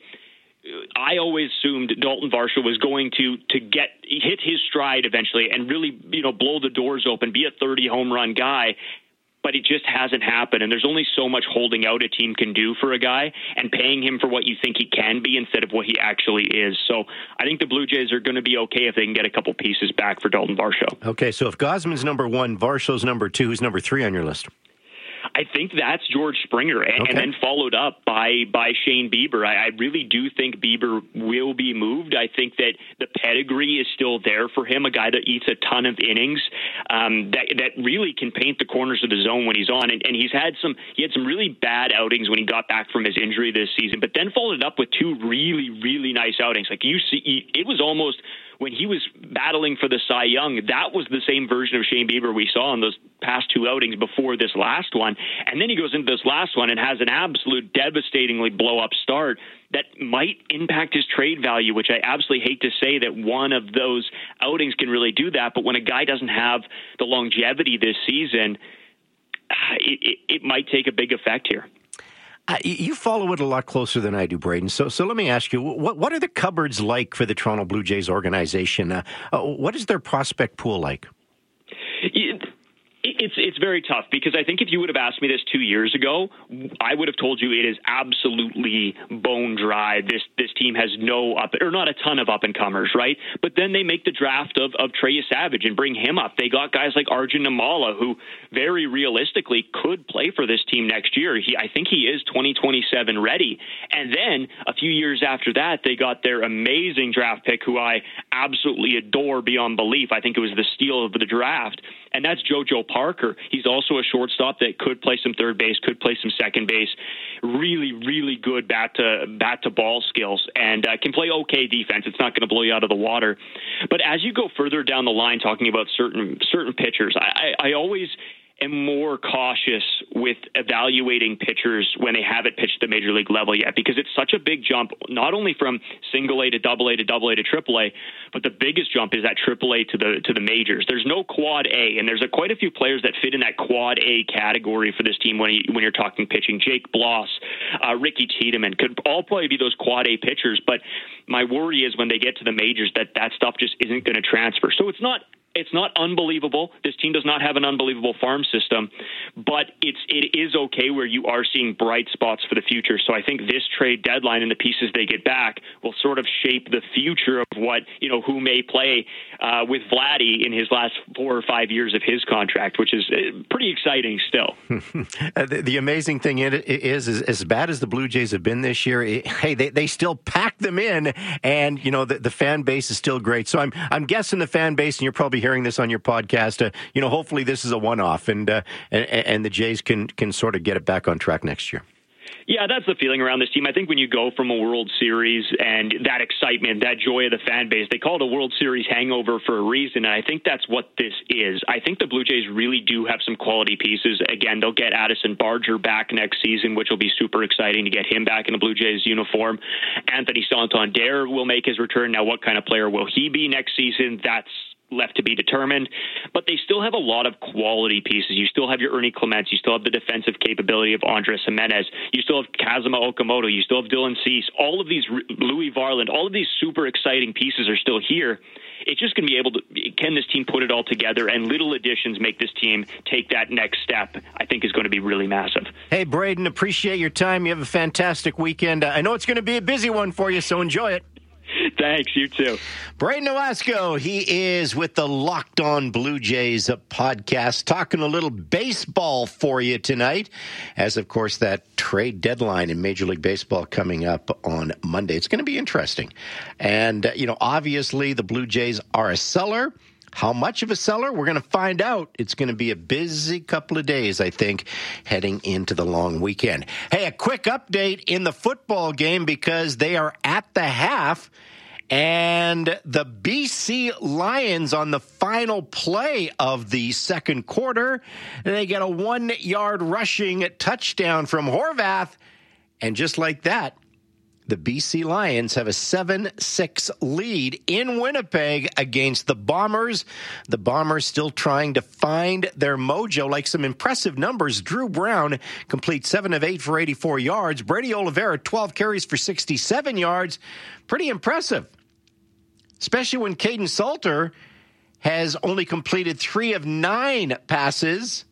I always assumed Dalton Varsho was going to to get hit his stride eventually and really, you know, blow the doors open, be a thirty home run guy. But it just hasn't happened. And there's only so much holding out a team can do for a guy and paying him for what you think he can be instead of what he actually is. So I think the Blue Jays are going to be okay if they can get a couple pieces back for Dalton Varsho. Okay, so if Gausman's number one, Varsho's number two, who's number three on your list? I think that's George Springer, and, okay. and then followed up by by Shane Bieber. I, I really do think Bieber will be moved. I think that the pedigree is still there for him, a guy that eats a ton of innings, um, that that really can paint the corners of the zone when he's on. And, and he's had some he had some really bad outings when he got back from his injury this season, but then followed up with two really, really nice outings. Like you see, it was almost when he was battling for the Cy Young, that was the same version of Shane Bieber we saw in those past two outings before this last one. And then he goes into this last one and has an absolute devastatingly blow-up start that might impact his trade value, which I absolutely hate to say that one of those outings can really do that. But when a guy doesn't have the longevity this season, it, it, it might take a big effect here. Uh, you follow it a lot closer than I do, Braden. So, so let me ask you: what what are the cupboards like for the Toronto Blue Jays organization? Uh, uh, what is their prospect pool like? It, It's it's very tough because I think if you would have asked me this two years ago, I would have told you it is absolutely bone dry. This this team has no up or not a ton of up and comers, right? But then they make the draft of of Trey Savage and bring him up. They got guys like Arjun Namala, who very realistically could play for this team next year. He I think he is twenty twenty-seven ready. And then a few years after that, they got their amazing draft pick, who I absolutely adore beyond belief. I think it was the steal of the draft, and that's JoJo Parker. He's also a shortstop that could play some third base, could play some second base. Really, really good bat to bat to ball skills, and uh, can play okay defense. It's not going to blow you out of the water. But as you go further down the line, talking about certain certain pitchers, I, I, I always am more cautious with evaluating pitchers when they haven't pitched the major league level yet, because it's such a big jump, not only from single A to double A to double A to triple A, but the biggest jump is that triple A to the to the majors. There's no quad A, and there's a, quite a few players that fit in that quad A category for this team when you, when you're talking pitching. Jake Bloss, uh, Ricky Tiedemann could all probably be those quad A pitchers, but my worry is when they get to the majors that that stuff just isn't going to transfer. So it's not It's not unbelievable. This team does not have an unbelievable farm system, but it's it is okay where you are seeing bright spots for the future. So I think this trade deadline and the pieces they get back will sort of shape the future of what, you know, who may play uh, with Vladdy in his last four or five years of his contract, which is pretty exciting still. the, the amazing thing is, is, as bad as the Blue Jays have been this year, it, hey, they, they still pack them in, and, you know, the, the fan base is still great. So I'm I'm guessing the fan base, and you're probably hearing this on your podcast, uh, you know, hopefully this is a one-off, and, uh, and and the Jays can can sort of get it back on track next year. Yeah, that's the feeling around this team. I think when you go from a World Series and that excitement, that joy of the fan base, they call it a World Series hangover for a reason, and I think that's what this is. I think the Blue Jays really do have some quality pieces. Again, they'll get Addison Barger back next season, which will be super exciting to get him back in a Blue Jays uniform. Anthony Santander will make his return. Now, what kind of player will he be next season? That's left to be determined, but they still have a lot of quality pieces. You still have your Ernie Clements. You still have the defensive capability of Andres Jimenez. You still have Kazuma Okamoto. You still have Dylan Cease. All of these, Louis Varland, all of these super exciting pieces are still here. It's just going to be able to, can this team put it all together, and little additions make this team take that next step, I think is going to be really massive. Hey, Braden, appreciate your time. You have a fantastic weekend. I know it's going to be a busy one for you, so enjoy it. Thanks, you too. Braden Owasco, he is with the Locked On Blue Jays podcast, talking a little baseball for you tonight, as, of course, that trade deadline in Major League Baseball coming up on Monday. It's going to be interesting. And, uh, you know, obviously the Blue Jays are a seller. How much of a seller? We're going to find out. It's going to be a busy couple of days, I think, heading into the long weekend. Hey, a quick update in the football game because they are at the half, and the B C Lions on the final play of the second quarter, they get a one-yard rushing touchdown from Horvath, and just like that, the B C Lions have a seven six lead in Winnipeg against the Bombers. The Bombers still trying to find their mojo, like some impressive numbers. Drew Brown completes seven of eight for eighty-four yards. Brady Oliveira, twelve carries for sixty-seven yards. Pretty impressive, especially when Caden Salter has only completed three of nine passes.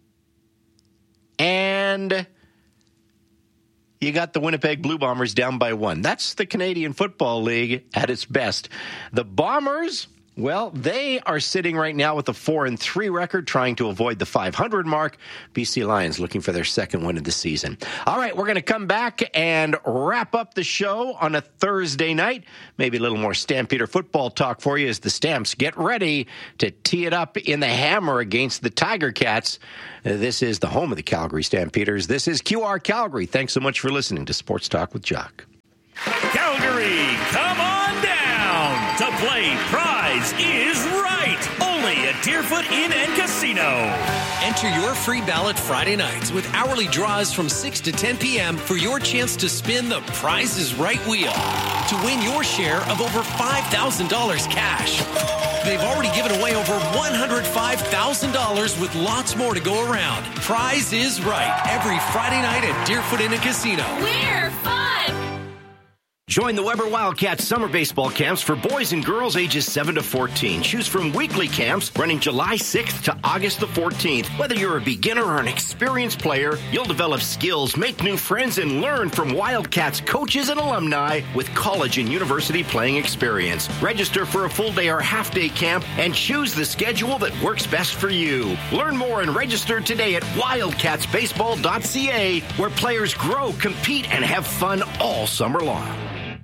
And you got the Winnipeg Blue Bombers down by one. That's the Canadian Football League at its best. The Bombers, well, they are sitting right now with a four and three record, trying to avoid the five hundred mark. B C Lions looking for their second win of the season. All right, we're going to come back and wrap up the show on a Thursday night. Maybe a little more Stampeder football talk for you as the Stamps get ready to tee it up in the hammer against the Tiger Cats. This is the home of the Calgary Stampeders. This is Q R Calgary. Thanks so much for listening to Sports Talk with Jock. Calgary, come on down to play Prize is Right. Only at Deerfoot Inn and Casino. Enter your free ballot Friday nights with hourly draws from six to ten p.m. for your chance to spin the Prize is Right wheel to win your share of over five thousand dollars cash. They've already given away over one hundred five thousand dollars with lots more to go around. Prize is Right every Friday night at Deerfoot Inn and Casino. We're fun! Join the Weber Wildcats summer baseball camps for boys and girls ages seven to fourteen. Choose from weekly camps running July sixth to August the fourteenth. Whether you're a beginner or an experienced player, you'll develop skills, make new friends, and learn from Wildcats coaches and alumni with college and university playing experience. Register for a full day or half day camp and choose the schedule that works best for you. Learn more and register today at wildcats baseball dot c a, where players grow, compete, and have fun all summer long.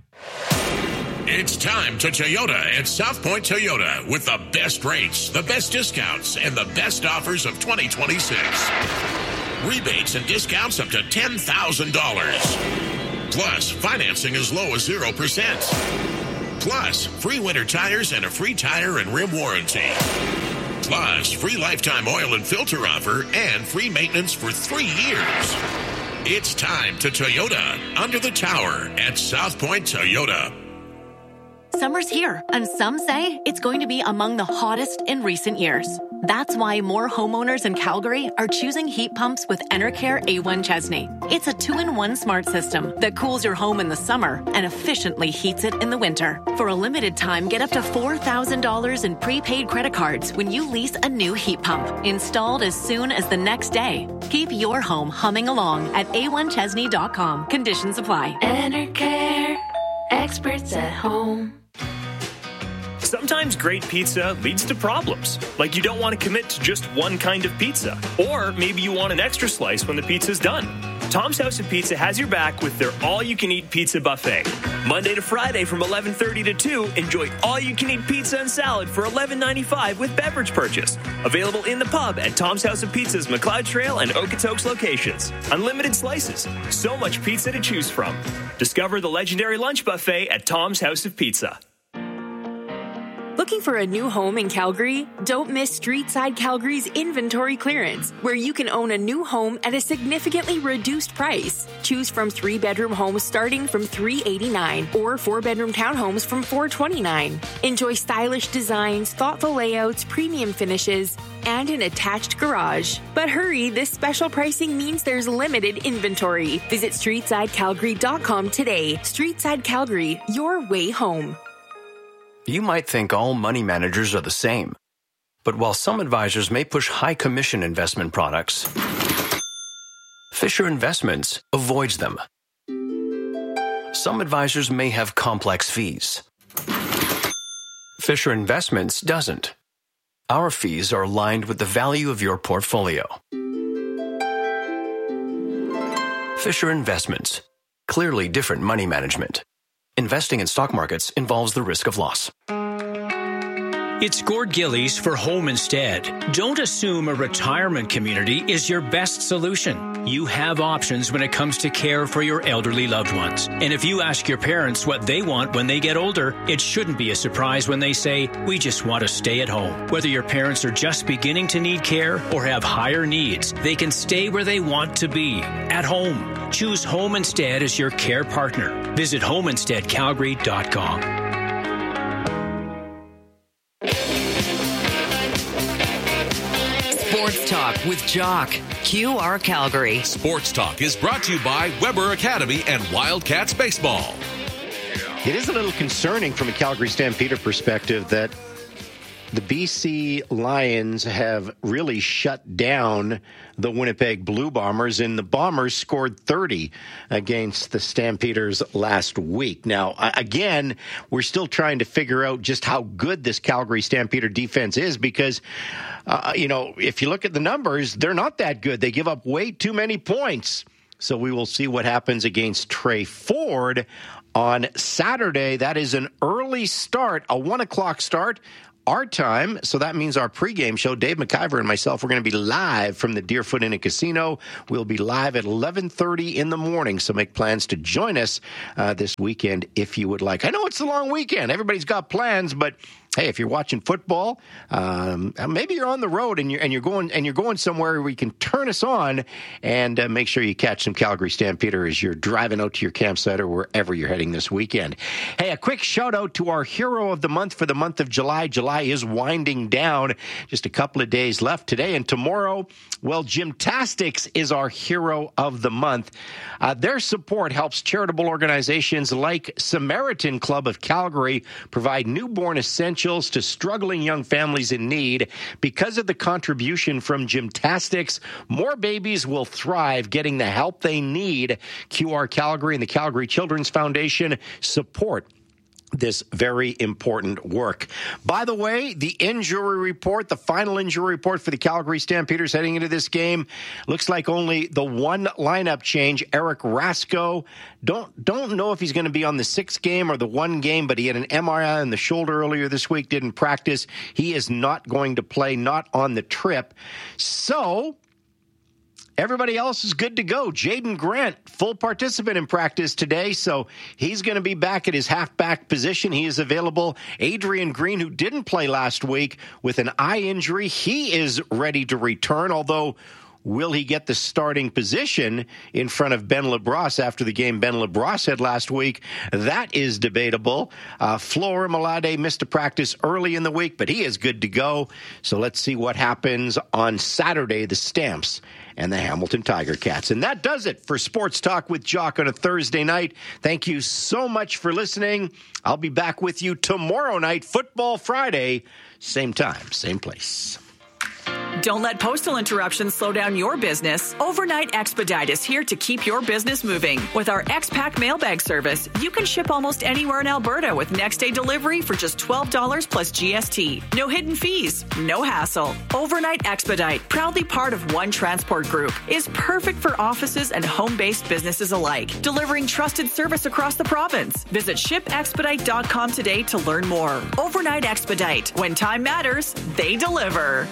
It's time to Toyota at South Point Toyota with the best rates, the best discounts, and the best offers of twenty twenty-six. Rebates and discounts up to ten thousand dollars. Plus, financing as low as zero percent. Plus, free winter tires and a free tire and rim warranty. Plus, free lifetime oil and filter offer and free maintenance for three years. It's time to Toyota under the tower at South Point Toyota. Summer's here, and some say it's going to be among the hottest in recent years. That's why more homeowners in Calgary are choosing heat pumps with Enercare A one Chesney. It's a two-in-one smart system that cools your home in the summer and efficiently heats it in the winter. For a limited time, get up to four thousand dollars in prepaid credit cards when you lease a new heat pump, installed as soon as the next day. Keep your home humming along at a one chesney dot com. Conditions apply. Enercare, experts at home. Sometimes great pizza leads to problems, like you don't want to commit to just one kind of pizza, or maybe you want an extra slice when the pizza's done. Tom's House of Pizza has your back with their all-you-can-eat pizza buffet. Monday to Friday from eleven thirty to two, enjoy all-you-can-eat pizza and salad for eleven ninety-five with beverage purchase. Available in the pub at Tom's House of Pizza's McLeod Trail and Okotoks locations. Unlimited slices, so much pizza to choose from. Discover the legendary lunch buffet at Tom's House of Pizza. Looking for a new home in Calgary? Don't miss Streetside Calgary's inventory clearance, where you can own a new home at a significantly reduced price. Choose from three-bedroom homes starting from three hundred eighty-nine dollars or four-bedroom townhomes from four hundred twenty-nine dollars. Enjoy stylish designs, thoughtful layouts, premium finishes, and an attached garage. But hurry, this special pricing means there's limited inventory. Visit streetside calgary dot com today. Streetside Calgary, your way home. You might think all money managers are the same. But while some advisors may push high commission investment products, Fisher Investments avoids them. Some advisors may have complex fees. Fisher Investments doesn't. Our fees are aligned with the value of your portfolio. Fisher Investments. Clearly different money management. Investing in stock markets involves the risk of loss. It's Gord Gillies for Home Instead. Don't assume a retirement community is your best solution. You have options when it comes to care for your elderly loved ones. And if you ask your parents what they want when they get older, it shouldn't be a surprise when they say, we just want to stay at home. Whether your parents are just beginning to need care or have higher needs, they can stay where they want to be, at home. Choose Home Instead as your care partner. Visit home instead calgary dot com. Sports Talk with Jock, Q R Calgary. Sports Talk is brought to you by Weber Academy and Wildcats Baseball. It is a little concerning from a Calgary Stampeder perspective that the B C Lions have really shut down the Winnipeg Blue Bombers, and the Bombers scored thirty against the Stampeders last week. Now, again, we're still trying to figure out just how good this Calgary Stampeder defense is because, uh, you know, if you look at the numbers, they're not that good. They give up way too many points. So we will see what happens against Trey Ford on Saturday. That is an early start, a one o'clock start. Our time, so that means our pregame show, Dave McIver and myself, we're going to be live from the Deerfoot Inn and Casino. We'll be live at eleven thirty in the morning, so make plans to join us uh, this weekend if you would like. I know it's a long weekend. Everybody's got plans, but hey, if you're watching football, um, maybe you're on the road and you're and you're going and you're going somewhere where you can turn us on and uh, make sure you catch some Calgary Stampeder as you're driving out to your campsite or wherever you're heading this weekend. Hey, a quick shout out to our hero of the month for the month of July. July is winding down. Just a couple of days left today and tomorrow. Well, Gymtastics is our hero of the month. Uh, their support helps charitable organizations like Samaritan Club of Calgary provide newborn essentials to struggling young families in need. Because of the contribution from Gymtastics, more babies will thrive getting the help they need. Q R Calgary and the Calgary Children's Foundation support this very important work. By the way, the injury report, the final injury report for the Calgary Stampeders heading into this game, looks like only the one lineup change. Eric Rasko, don't don't know if he's going to be on the sixth game or the one game, but he had an M R I in the shoulder earlier this week, didn't practice. He is not going to play, not on the trip. So everybody else is good to go. Jaden Grant, full participant in practice today, so he's going to be back at his halfback position. He is available. Adrian Green, who didn't play last week with an eye injury, he is ready to return, although will he get the starting position in front of Ben LaBrosse after the game Ben LaBrosse had last week? That is debatable. Uh, Flora Malade missed a practice early in the week, but he is good to go. So let's see what happens on Saturday, the Stamps and the Hamilton Tiger Cats. And that does it for Sports Talk with Jock on a Thursday night. Thank you so much for listening. I'll be back with you tomorrow night, Football Friday, same time, same place. Don't let postal interruptions slow down your business. Overnight Expedite is here to keep your business moving. With our X-Pack mailbag service, you can ship almost anywhere in Alberta with next-day delivery for just twelve dollars plus G S T. No hidden fees, no hassle. Overnight Expedite, proudly part of One Transport Group, is perfect for offices and home-based businesses alike, delivering trusted service across the province. Visit ship expedite dot com today to learn more. Overnight Expedite. When time matters, they deliver.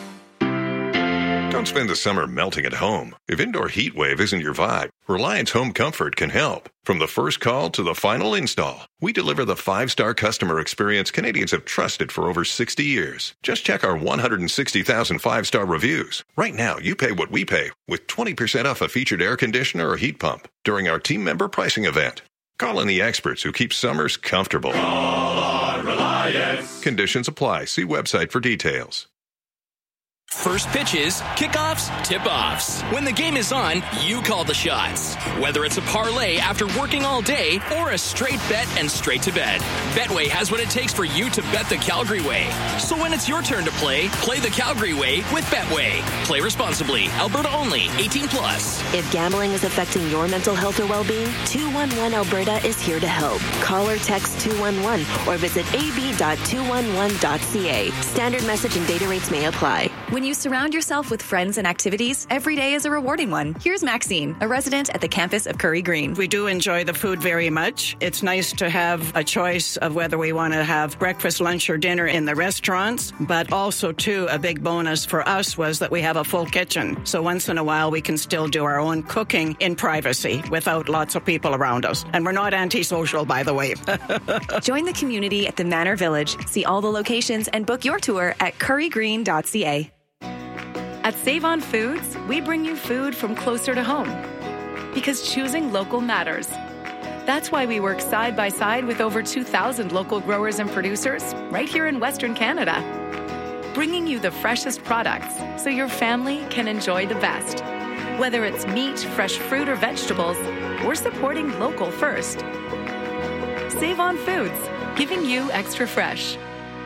Don't spend the summer melting at home. If indoor heat wave isn't your vibe, Reliance Home Comfort can help. From the first call to the final install, we deliver the five-star customer experience Canadians have trusted for over sixty years. Just check our one hundred sixty thousand five-star reviews. Right now, you pay what we pay with twenty percent off a featured air conditioner or heat pump during our team member pricing event. Call in the experts who keep summers comfortable. Call on Reliance. Conditions apply. See website for details. First pitches, kickoffs, tip-offs. When the game is on, you call the shots. Whether it's a parlay after working all day or a straight bet and straight to bed, Betway has what it takes for you to bet the Calgary way. So when it's your turn to play, play the Calgary way with Betway. Play responsibly. Alberta only. eighteen plus. If gambling is affecting your mental health or well-being, two one one Alberta is here to help. Call or text two one one or visit a b dot two one one dot c a. Standard message and data rates may apply. When you surround yourself with friends and activities, every day is a rewarding one. Here's Maxine, a resident at the campus of Curry Green. We do enjoy the food very much. It's nice to have a choice of whether we want to have breakfast, lunch, or dinner in the restaurants, but also, too, a big bonus for us was that we have a full kitchen. So once in a while, we can still do our own cooking in privacy without lots of people around us. And we're not antisocial, by the way. Join the community at the Manor Village. See all the locations and book your tour at curry green dot c a. At Save On Foods, we bring you food from closer to home. Because choosing local matters. That's why we work side by side with over two thousand local growers and producers right here in Western Canada. Bringing you the freshest products so your family can enjoy the best. Whether it's meat, fresh fruit, or vegetables, we're supporting local first. Save On Foods, giving you extra fresh.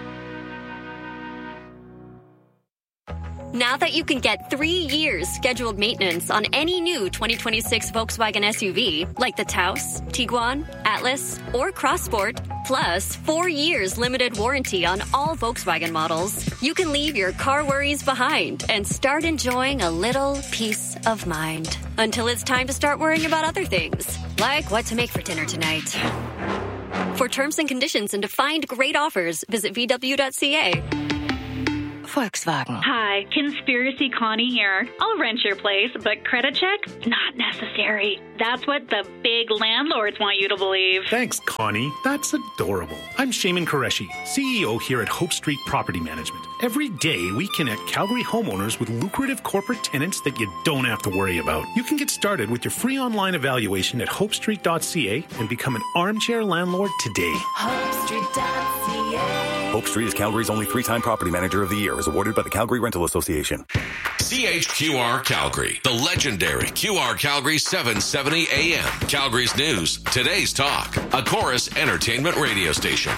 Now that you can get three years scheduled maintenance on any new twenty twenty-six Volkswagen S U V, like the Taos, Tiguan, Atlas, or Crossport, plus four years limited warranty on all Volkswagen models, you can leave your car worries behind and start enjoying a little peace of mind. Until it's time to start worrying about other things, like what to make for dinner tonight. For terms and conditions and to find great offers, visit v w dot c a. Volkswagen. Hi, Conspiracy Connie here. I'll rent your place, but credit check? Not necessary. That's what the big landlords want you to believe. Thanks, Connie. That's adorable. I'm Shaman Qureshi, C E O here at Hope Street Property Management. Every day, we connect Calgary homeowners with lucrative corporate tenants that you don't have to worry about. You can get started with your free online evaluation at hope street dot c a and become an armchair landlord today. hope street dot c a. Hope Street is Calgary's only three-time Property Manager of the Year, as awarded by the Calgary Rental Association. C H Q R Calgary, the legendary Q R Calgary seven seventy A M. Calgary's news, today's talk, a Chorus entertainment radio station.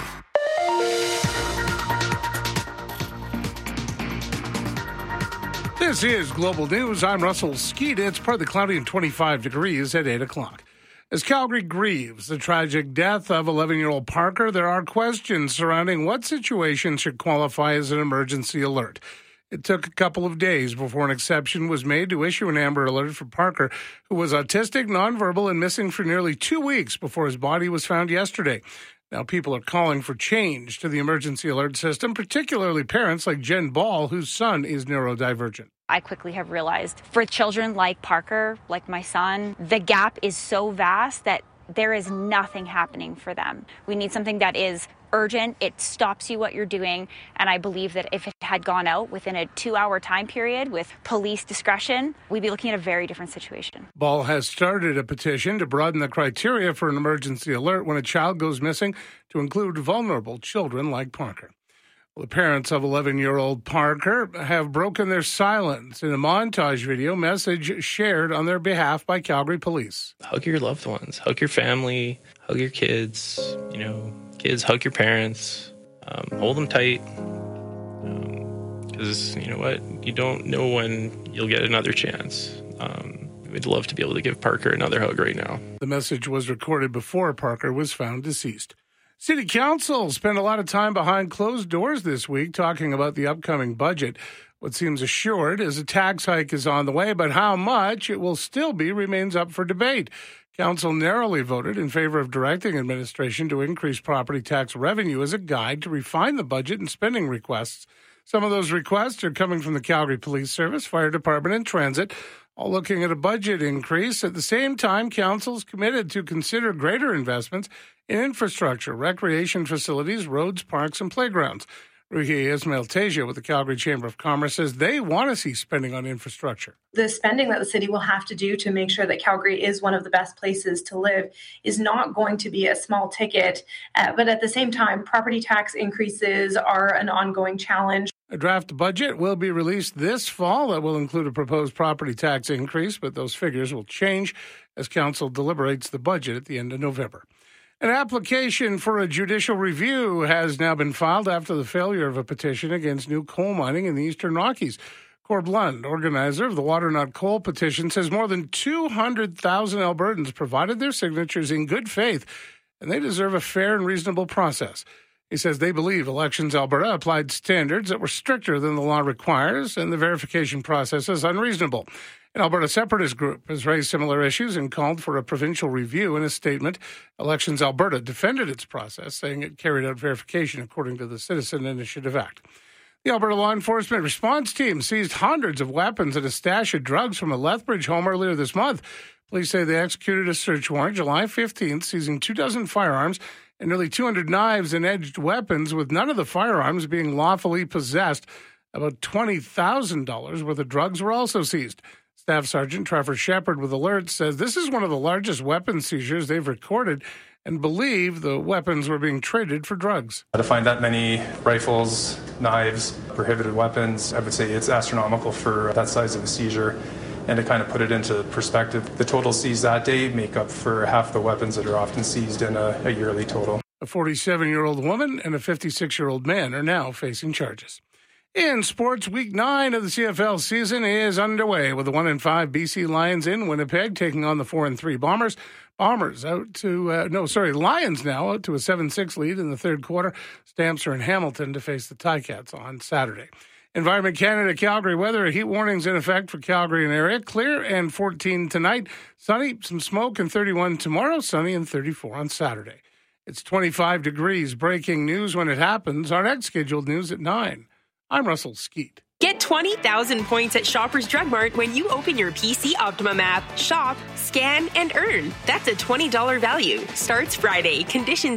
This is Global News. I'm Russell Skeet. It's partly cloudy and twenty-five degrees at eight o'clock. As Calgary grieves the tragic death of eleven-year-old Parker, there are questions surrounding what situation should qualify as an emergency alert. It took a couple of days before an exception was made to issue an Amber Alert for Parker, who was autistic, nonverbal, and missing for nearly two weeks before his body was found yesterday. Now, people are calling for change to the emergency alert system, particularly parents like Jen Ball, whose son is neurodivergent. I quickly have realized for children like Parker, like my son, the gap is so vast that there is nothing happening for them. We need something that is urgent. It stops you what you're doing. And I believe that if it had gone out within a two-hour time period with police discretion, we'd be looking at a very different situation. Ball has started a petition to broaden the criteria for an emergency alert when a child goes missing to include vulnerable children like Parker. Well, the parents of eleven-year-old Parker have broken their silence in a montage video message shared on their behalf by Calgary Police. Hug your loved ones, hug your family, hug your kids, you know, kids, hug your parents, um, hold them tight, because, um, you know what, you don't know when you'll get another chance. Um, we'd love to be able to give Parker another hug right now. The message was recorded before Parker was found deceased. City Council spent a lot of time behind closed doors this week talking about the upcoming budget. What seems assured is a tax hike is on the way, but how much it will still be remains up for debate. Council narrowly voted in favor of directing administration to increase property tax revenue as a guide to refine the budget and spending requests. Some of those requests are coming from the Calgary Police Service, Fire Department, and Transit, all looking at a budget increase. At the same time, Council is committed to consider greater investments in infrastructure, recreation facilities, roads, parks, and playgrounds. Ruhi Ismail-Teja with the Calgary Chamber of Commerce says they want to see spending on infrastructure. The spending that the city will have to do to make sure that Calgary is one of the best places to live is not going to be a small ticket. Uh, but at the same time, property tax increases are an ongoing challenge. A draft budget will be released this fall that will include a proposed property tax increase, but those figures will change as Council deliberates the budget at the end of November. An application for a judicial review has now been filed after the failure of a petition against new coal mining in the Eastern Rockies. Corb Lund, organizer of the Water Not Coal petition, says more than two hundred thousand Albertans provided their signatures in good faith, and they deserve a fair and reasonable process. He says they believe Elections Alberta applied standards that were stricter than the law requires, and the verification process is unreasonable. An Alberta separatist group has raised similar issues and called for a provincial review. In a statement, Elections Alberta defended its process, saying it carried out verification according to the Citizen Initiative Act. The Alberta Law Enforcement Response Team seized hundreds of weapons and a stash of drugs from a Lethbridge home earlier this month. Police say they executed a search warrant July fifteenth, seizing two dozen firearms and nearly two hundred knives and edged weapons, with none of the firearms being lawfully possessed. About twenty thousand dollars worth of drugs were also seized. Staff Sergeant Trevor Shepard with Alert says this is one of the largest weapons seizures they've recorded and believe the weapons were being traded for drugs. To find that many rifles, knives, prohibited weapons, I would say it's astronomical for that size of a seizure. And to kind of put it into perspective, the total seized that day make up for half the weapons that are often seized in a, a yearly total. A forty-seven-year-old woman and a fifty-six-year-old man are now facing charges. In sports, week nine of the C F L season is underway with the one and five B C Lions in Winnipeg taking on the four and three Bombers. Bombers out to, uh, no, sorry, Lions now out to a seven six lead in the third quarter. Stamps are in Hamilton to face the Ticats on Saturday. Environment Canada, Calgary weather, heat warnings in effect for Calgary and area. Clear and fourteen tonight. Sunny, some smoke and thirty-one tomorrow. Sunny and thirty-four on Saturday. It's twenty-five degrees. Breaking news when it happens. Our next scheduled news at nine. I'm Russell Skeet. Get twenty thousand points at Shoppers Drug Mart when you open your P C Optimum app. Shop, scan, and earn. That's a twenty dollars value. Starts Friday. Conditions